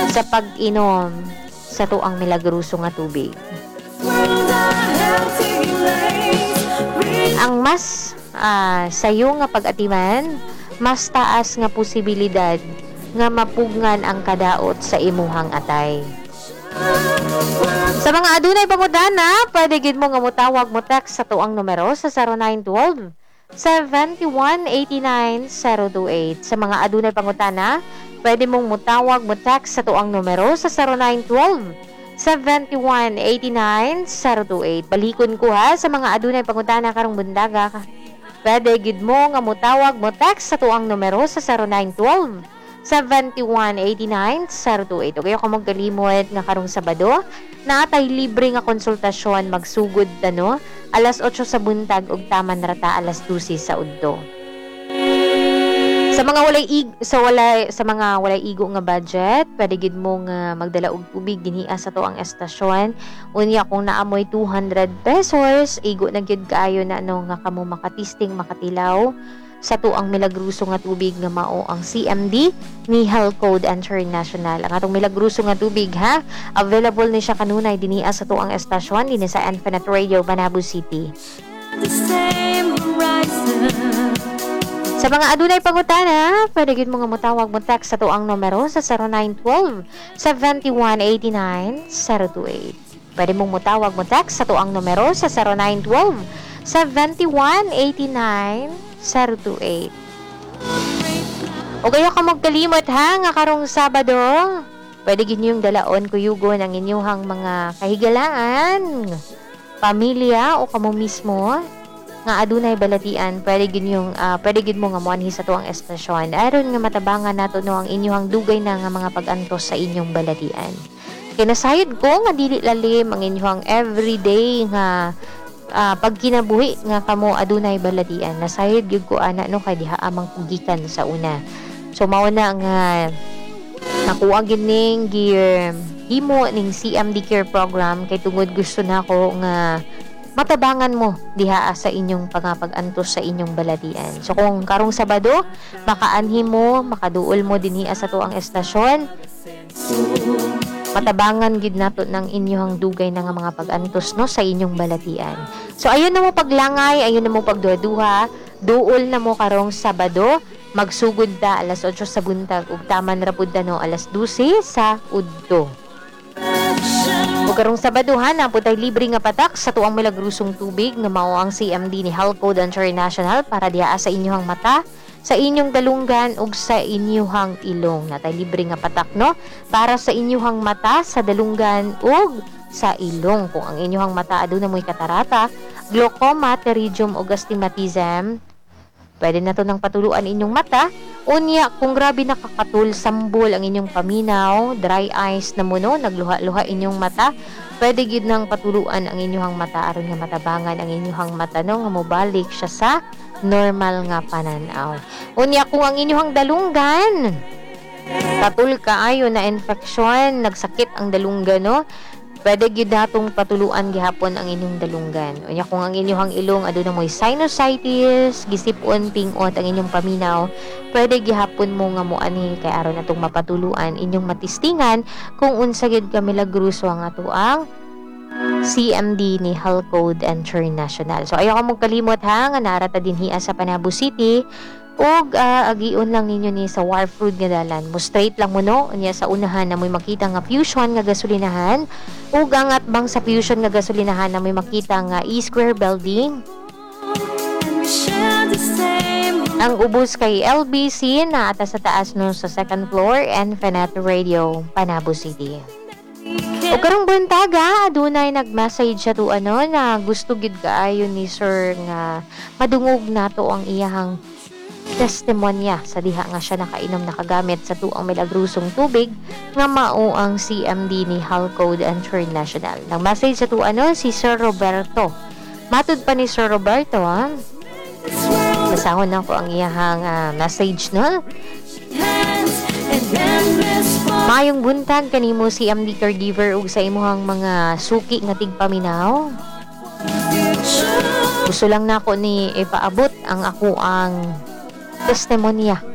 sa pag-inom sa tuang milagroso nga tubig. Ang mas sayo nga pag-atiman, mas taas nga posibilidad nga mapugngan ang kadaot sa imuhang atay. Sa mga adunay pangutana, pwede gid mo nga motawag mo text sa tuang numero sa 0912 7189028. Sa mga adunay pangutana, pwede mong motawag mo text sa tuang numero sa 0912 7189028. Balikon ko ha, sa mga adunay pangutana karong bundaga, pwede gid mo nga motawag mo text sa tuang numero sa 0912 7189028. Okay, ako magkalimot nga karong Sabado, natay libre nga konsultasyon magsugod tano alas 8 sa buntag ug taman rata alas 12 sa udto. Sa mga walay igo nga budget, pwede gid mo nga magdala og tubig dinhi sa to ang estasyon. Unya kung naamoy 200 pesos, igo na gid kaayo na nga kamo makatisting makatilaw sa tuang milagroso nga tubig nga mao ang CMD ni Health Code International. Ang atong milagroso nga tubig ha, available ni siya kanunay dinhi sa tuang estasyon dinhi sa Infinite Radio Banabu City. Sa mga adunay pangutana, pwede gid mo nga motawag mo text sa tuang numero sa 0912 7189028. Pwede mong motawag mo text sa tuang numero sa 0912 7189028. 028. O kaya ka magkalimot ha, nga karong Sabado, pwede gid niyong dalaon kuyugon ang inyong mga kahigalaan, pamilya o kamo mismo nga adunay balatian. Pwede gid mo nga moanhi sa tuang estasyon aron nga matabangan nato no ang inyong dugay na nga mga pag-antos sa inyong balatian. Kinasayod ko nga dili lalim ang inyong everyday nga pag kinabuhi nga kamo adunay baladian. Nasayod gyud ko ana no kay diha amang pugikan sa una. So mao na nga nakuha gid ning himo ning CMD Care Program kay tungod gusto nako nga matabangan mo diha sa inyong pag-antos sa inyong baladian. So kung karong Sabado makaanhi mo, makaduol mo dinhi sa tuang estasyon, matabangan gid nato ng inyong dugay na nga mga pag-antos no sa inyong balatian. So ayun na mo paglangay, ayun na mo pagduha-duha, duol na mo karong Sabado, magsugod ta alas 8 sa buntag ug taman ra pud no alas 12 sa udto. Ug karong Sabado ha, naputay libre nga patak sa tuang milagrosong tubig nga mao ang CMD ni Health Code International para diha sa inyong mata, sa inyong dalunggan ug sa inyong ilong. Natay libre nga patak no para sa inyong mata, sa dalunggan ug sa ilong. Kung ang inyong mata aduna moy katarata, glaucoma, pterygium ug astigmatism, pwede na to nang patuluan inyong mata. Unya kung grabe nakakatul sambol ang inyong paminaw, dry eyes na muno, nagluha-luha inyong mata, pwede gid nang patuluan ang inyong mata aron nga matabangan ang inyong mata no nga mobalik siya sa normal nga pananaw. Unya kung ang inyong dalunggan patul kaayo na infection, nagsakit ang dalunggan no, pwede gid natong patuluan gihapon ang inyong dalunggan. Unya kung ang inyong ilong aduna moy sinusitis, gisipon, pingot ang inyong paminaw, pwede gihapon mo nga moani kay aron natong mapatuluan inyong matistingan kung unsa gid ka milagroso ang atoang CMD ni Health Code International. So ayaw ka magkalimot ha, nga narata dinhi sa Banabu City ug agion lang ninyo ni sa Wharf Road nga dalan. Mo straight lang mo no, unya sa unahan na moy makita nga Fusion nga gasolinahan ug ang atbang sa Fusion nga gasolinahan na moy makita nga E-Square Building. Ang ubos kay LBC na atas sa taas no sa second floor, Infinite Radio Banabu City. O karong buntaga, adunay nag-message siya to na gusto gid kaayo ni sir nga madungog nato ang iyahang testimonya sa diha nga siya nakainom nakagamit sa tuang milagrosong tubig nga mao ang CMD ni Health Code International. Nag-message siya to si Sir Roberto. Matud pa ni Sir Roberto basahon na ko ang iyahang message no. Mayong buntag kanimo CMD caregiver ug sa imuhang mga suki nga tigpaminaw. Gusto lang nako ni ipaabot ang ako ang testimonya